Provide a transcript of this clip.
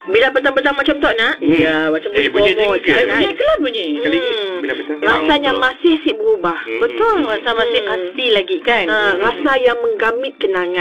Bila petang-petang macam tak nak? Ya, macam bunyi bomoh je. bunyi Kelas bunyi. Kali bila petang. Rasanya masih si berubah. Betul, rasa masih asli lagi kan. Rasa yang menggamit kenangan.